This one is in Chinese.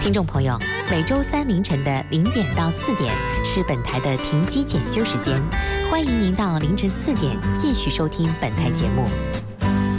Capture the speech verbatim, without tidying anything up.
听众朋友，每周三凌晨的零点到四点是本台的停机检修时间，欢迎您到凌晨四点继续收听本台节目。